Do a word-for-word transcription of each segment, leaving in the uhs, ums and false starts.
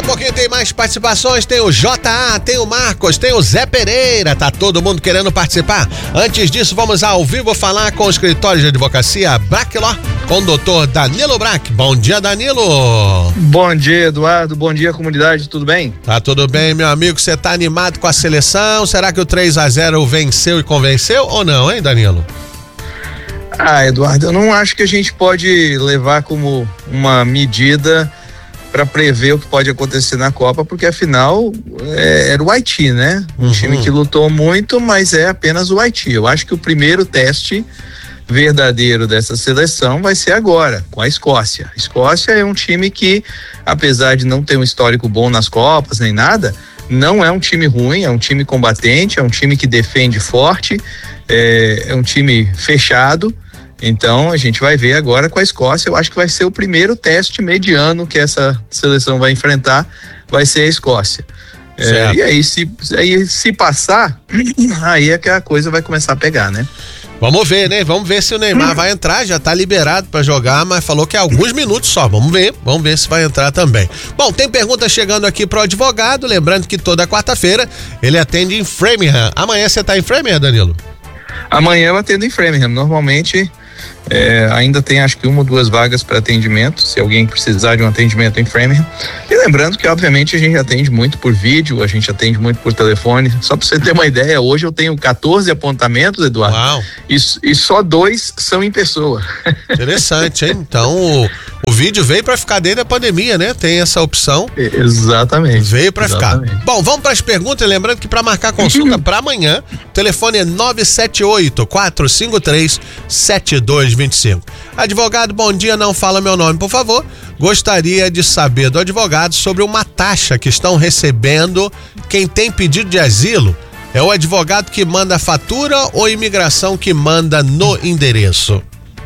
a pouquinho tem mais participações, tem o J A, tem o Marcos, tem o Zé Pereira, tá todo mundo querendo participar. Antes disso, vamos ao vivo falar com o escritório de advocacia Brack Law, com o doutor Danilo Brack. Bom dia, Danilo. Bom dia, Eduardo, bom dia, comunidade, tudo bem? Tá tudo bem, meu amigo, você tá animado com a seleção? Será que o três a zero venceu e convenceu ou não, hein, Danilo? Ah, Eduardo, eu não acho que a gente pode levar como uma medida para prever o que pode acontecer na Copa, porque afinal é, era o Haiti, né? Um uhum. time que lutou muito, mas é apenas o Haiti. Eu acho que o primeiro teste verdadeiro dessa seleção vai ser agora, com a Escócia. A Escócia é um time que, apesar de não ter um histórico bom nas Copas nem nada, não é um time ruim, é um time combatente, é um time que defende forte, é, é um time fechado. Então a gente vai ver agora com a Escócia. Eu acho que vai ser o primeiro teste mediano que essa seleção vai enfrentar, vai ser a Escócia. É, e aí se, aí se passar, aí é que a coisa vai começar a pegar, né? Vamos ver, né? Vamos ver se o Neymar vai entrar, já tá liberado pra jogar, mas falou que é alguns minutos só. Vamos ver, vamos ver se vai entrar também. Bom, tem pergunta chegando aqui pro advogado, lembrando que toda quarta-feira ele atende em Framingham. Amanhã você tá em Framingham, Danilo? Amanhã eu atendo em Framingham. Normalmente é, ainda tem acho que uma ou duas vagas para atendimento, se alguém precisar de um atendimento em Framingham. E lembrando que obviamente a gente atende muito por vídeo, a gente atende muito por telefone. Só para você ter uma ideia, hoje eu tenho quatorze apontamentos, Eduardo. Uau. E, e só dois são em pessoa. Interessante, hein? Então o, o vídeo veio para ficar desde a pandemia, né? Tem essa opção. Exatamente. Veio para ficar. Exatamente. Bom, vamos para as perguntas, lembrando que para marcar consulta para amanhã, o telefone é nove sete oito, quatro cinco três, sete dois dois cinco. Advogado, bom dia, não fala meu nome, por favor. Gostaria de saber do advogado sobre uma taxa que estão recebendo quem tem pedido de asilo. É o advogado que manda a fatura ou a imigração que manda no endereço?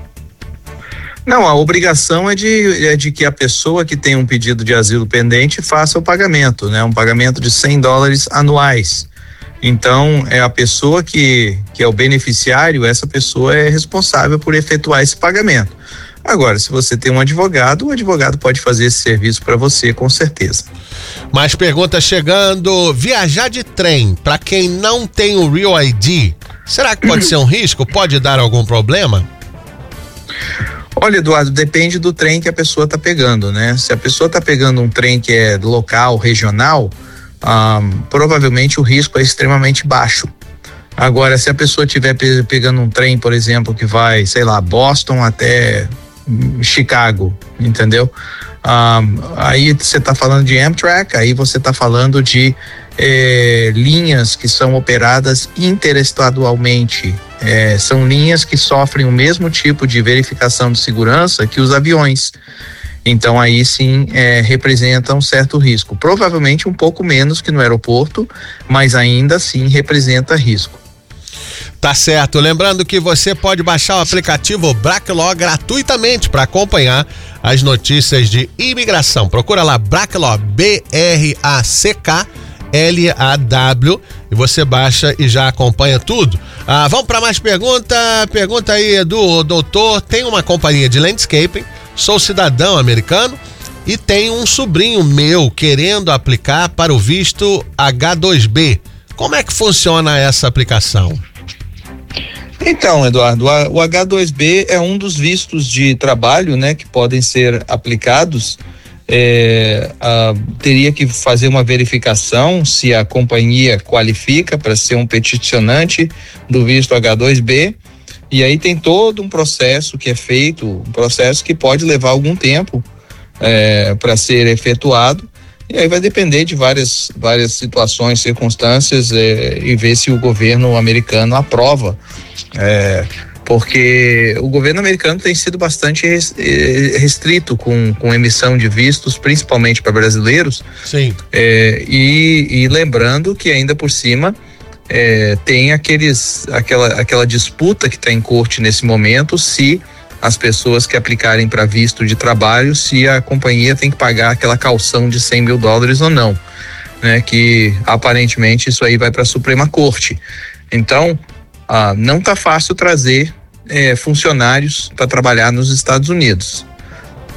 Não, a obrigação é de, é de que a pessoa que tem um pedido de asilo pendente faça o pagamento, né? Um pagamento de cem dólares anuais. Então, é a pessoa que, que é o beneficiário, essa pessoa é responsável por efetuar esse pagamento. Agora, se você tem um advogado, o advogado pode fazer esse serviço para você, com certeza. Mais perguntas chegando. Viajar de trem, para quem não tem o Real I D, será que pode ser um risco? Pode dar algum problema? Olha, Eduardo, depende do trem que a pessoa está pegando, né? Se a pessoa está pegando um trem que é local, regional, Um, provavelmente o risco é extremamente baixo. Agora, se a pessoa estiver pe- pegando um trem, por exemplo, que vai, sei lá, Boston até Chicago, entendeu? Um, aí você está falando de Amtrak, aí você está falando de eh, linhas que são operadas interestadualmente. Eh, são linhas que sofrem o mesmo tipo de verificação de segurança que os aviões. Então aí sim é, representa um certo risco, provavelmente um pouco menos que no aeroporto, mas ainda assim representa risco. Tá certo, lembrando que você pode baixar o aplicativo Brack Law gratuitamente para acompanhar as notícias de imigração. Procura lá Brack Law, B R A C K L A W, e você baixa e já acompanha tudo. Ah, vamos para mais pergunta, pergunta aí do doutor, tem uma companhia de landscaping, sou cidadão americano e tenho um sobrinho meu querendo aplicar para o visto H dois B. Como é que funciona essa aplicação? Então, Eduardo, o H dois B é um dos vistos de trabalho, né, que podem ser aplicados. É, a, teria que fazer uma verificação se a companhia qualifica para ser um peticionante do visto H dois B. E aí tem todo um processo que é feito, um processo que pode levar algum tempo é, para ser efetuado. E aí vai depender de várias, várias situações, circunstâncias é, e ver se o governo americano aprova. É, porque o governo americano tem sido bastante restrito com, com emissão de vistos, principalmente para brasileiros. Sim. É, e, e lembrando que ainda por cima É, tem aqueles, aquela, aquela disputa que está em corte nesse momento, se as pessoas que aplicarem para visto de trabalho, se a companhia tem que pagar aquela calção de cem mil dólares ou não, né? Que aparentemente isso aí vai para a Suprema Corte. Então, ah, não está fácil trazer é, funcionários para trabalhar nos Estados Unidos.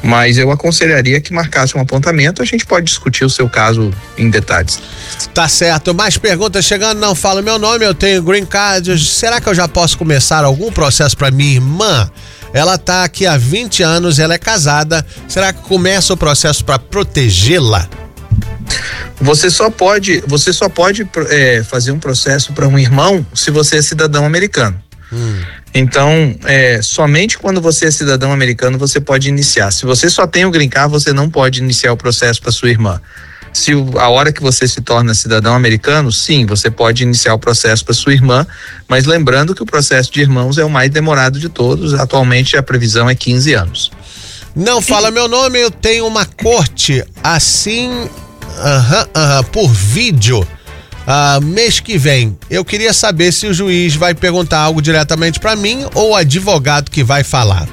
Mas eu aconselharia que marcasse um apontamento, a gente pode discutir o seu caso em detalhes. Tá certo, mais perguntas chegando, não falo meu nome, eu tenho green card, será que eu já posso começar algum processo para minha irmã? Ela tá aqui há vinte anos, ela é casada, será que começa o processo para protegê-la? Você só pode, você só pode é, fazer um processo para um irmão se você é cidadão americano. Hum. Então, é, somente quando você é cidadão americano você pode iniciar. Se você só tem o green card, você não pode iniciar o processo para sua irmã. Se o, a hora que você se torna cidadão americano, sim, você pode iniciar o processo para sua irmã, mas lembrando que o processo de irmãos é o mais demorado de todos. Atualmente a previsão é quinze anos. Não fala meu nome, eu tenho uma corte assim, uh-huh, uh-huh, por vídeo. Uh, mês que vem, eu queria saber se o juiz vai perguntar algo diretamente para mim ou o advogado que vai falar.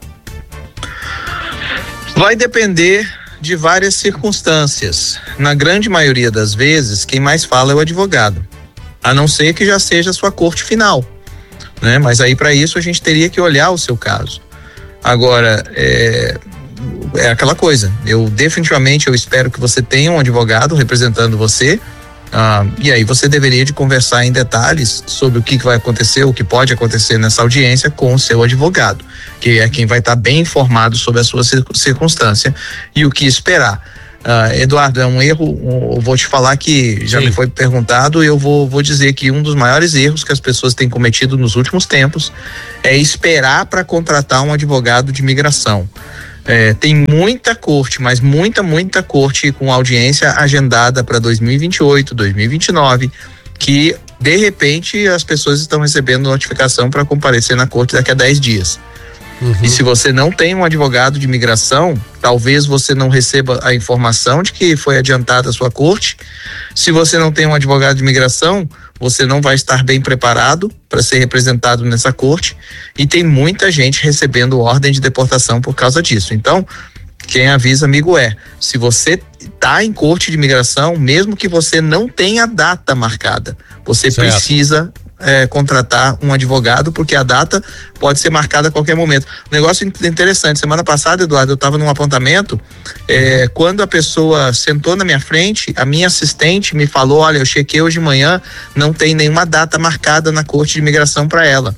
Vai depender de várias circunstâncias. Na grande maioria das vezes, quem mais fala é o advogado, a não ser que já seja a sua corte final, né? Mas aí para isso a gente teria que olhar o seu caso. Agora, é, é aquela coisa, eu definitivamente eu espero que você tenha um advogado representando você. Ah, e aí você deveria de conversar em detalhes sobre o que, que vai acontecer, o que pode acontecer nessa audiência com o seu advogado, que é quem vai estar bem informado sobre a sua circunstância e o que esperar. Ah, Eduardo, é um erro, eu vou te falar que já Sim. me foi perguntado e eu vou, vou dizer que um dos maiores erros que as pessoas têm cometido nos últimos tempos é esperar para contratar um advogado de imigração. É, tem muita corte, mas muita, muita corte com audiência agendada para dois mil e vinte e oito, dois mil e vinte e nove, que de repente as pessoas estão recebendo notificação para comparecer na corte daqui a dez dias. Uhum. E se você não tem um advogado de imigração, talvez você não receba a informação de que foi adiantada a sua corte. Se você não tem um advogado de imigração, você não vai estar bem preparado para ser representado nessa corte, e tem muita gente recebendo ordem de deportação por causa disso. Então, quem avisa, amigo, é, se você está em corte de imigração, mesmo que você não tenha data marcada, você certo. precisa É, contratar um advogado, porque a data pode ser marcada a qualquer momento. Um negócio interessante, semana passada, Eduardo, eu estava num apontamento, é, quando a pessoa sentou na minha frente, a minha assistente me falou, olha, eu chequei hoje de manhã, não tem nenhuma data marcada na corte de imigração para ela.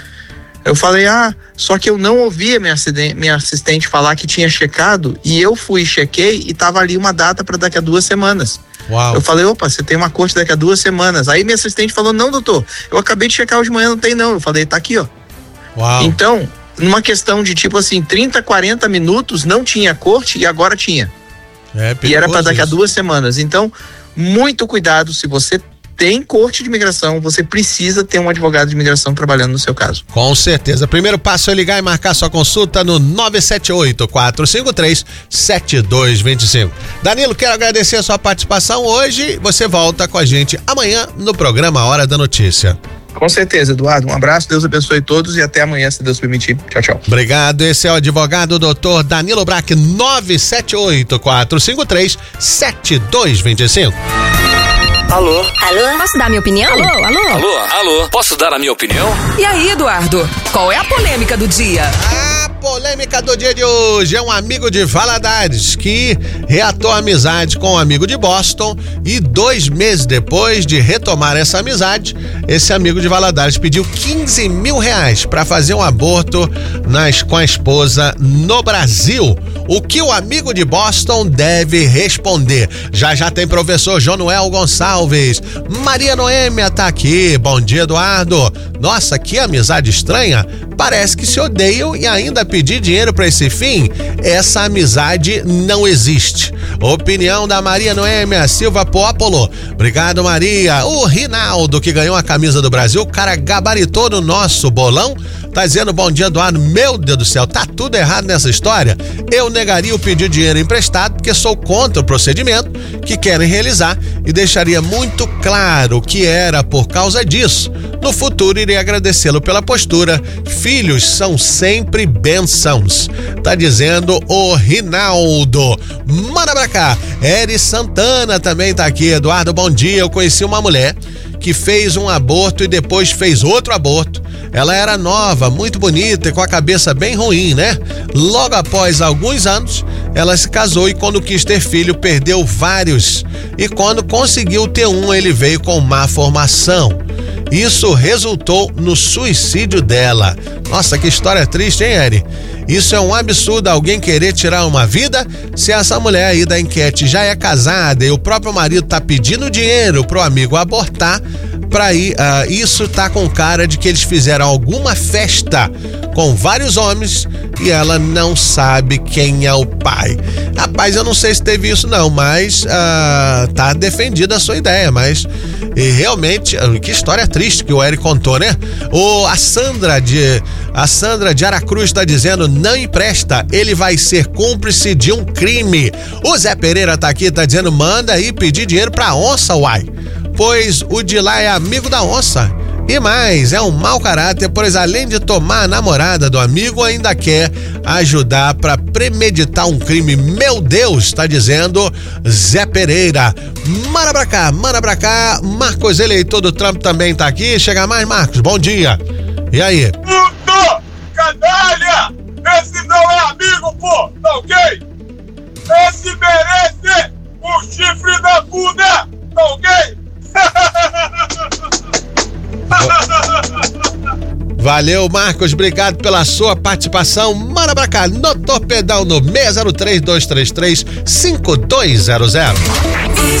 Eu falei, ah, só que eu não ouvi a minha, minha assistente falar que tinha checado, e eu fui, chequei e tava ali uma data para daqui a duas semanas. Uau. Eu falei, opa, você tem uma corte daqui a duas semanas. Aí minha assistente falou, não, doutor, eu acabei de checar hoje de manhã, não tem não. Eu falei, tá aqui, ó. Uau. Então, numa questão de tipo assim, trinta, quarenta minutos, não tinha corte e agora tinha. É, e era para daqui a duas semanas. Então, muito cuidado, se você tem corte de imigração, você precisa ter um advogado de imigração trabalhando no seu caso. Com certeza. Primeiro passo é ligar e marcar sua consulta no nove sete oito, quatro cinco três, sete dois dois cinco. Danilo, quero agradecer a sua participação hoje. Você volta com a gente amanhã no programa Hora da Notícia. Com certeza, Eduardo. Um abraço, Deus abençoe todos e até amanhã, se Deus permitir. Tchau, tchau. Obrigado. Esse é o advogado doutor Danilo Braque, nove sete oito, quatro cinco três, sete dois dois cinco. Alô? Alô? Posso dar minha opinião? Alô? Alô? Alô? Alô? Posso dar a minha opinião? E aí, Eduardo? Qual é a polêmica do dia? A polêmica do dia de hoje é um amigo de Valadares que reatou a amizade com um amigo de Boston e dois meses depois de retomar essa amizade, esse amigo de Valadares pediu quinze mil reais para fazer um aborto nas, com a esposa no Brasil. O que o amigo de Boston deve responder? Já já tem professor Jonuel Gonçalves. Maria Noêmia tá aqui. Bom dia, Eduardo. Nossa, que amizade estranha. Parece que se odeiam e ainda pedir dinheiro para esse fim. Essa amizade não existe. Opinião da Maria Noêmia Silva Pópolo. Obrigado, Maria. O Rinaldo, que ganhou a camisa do Brasil, o cara gabaritou no nosso bolão, tá dizendo bom dia, Eduardo. Meu Deus do céu, tá tudo errado nessa história. Eu negaria o pedido de dinheiro emprestado porque sou contra o procedimento que querem realizar e deixaria muito claro que era por causa disso. No futuro irei agradecê-lo pela postura. Filhos são sempre bênçãos. Tá dizendo o Rinaldo. Manda pra cá. Eri Santana também tá aqui. Eduardo, bom dia. Eu conheci uma mulher que fez um aborto e depois fez outro aborto. Ela era nova, muito bonita e com a cabeça bem ruim, né? Logo após alguns anos, ela se casou e quando quis ter filho, perdeu vários. E quando conseguiu ter um, ele veio com má formação. Isso resultou no suicídio dela. Nossa, que história triste, hein, Eri? Isso é um absurdo, alguém querer tirar uma vida? Se essa mulher aí da enquete já é casada e o próprio marido tá pedindo dinheiro pro amigo abortar, pra ir, uh, isso tá com cara de que eles fizeram alguma festa com vários homens e ela não sabe quem é o pai. Rapaz, eu não sei se teve isso não, mas uh, tá defendida a sua ideia, mas e realmente, que história triste que o Eric contou, né? O, a Sandra de a Sandra de Aracruz está dizendo, não empresta, ele vai ser cúmplice de um crime. O Zé Pereira tá aqui, tá dizendo, manda aí pedir dinheiro pra onça, uai. Pois o de lá é amigo da onça. E mais, é um mau caráter, pois além de tomar a namorada do amigo, ainda quer ajudar para premeditar um crime. Meu Deus, tá dizendo Zé Pereira. Manda pra cá, manda pra cá. Marcos, eleitor do Trump, também tá aqui. Chega mais, Marcos, bom dia. E aí? Puto! Canalha! Esse não é amigo, pô! Tá ok? Esse merece o chifre da bunda! Tá ok? Valeu, Marcos, obrigado pela sua participação. Manda pra cá no Torpedão no seis zero três, dois três três, cinco dois zero zero.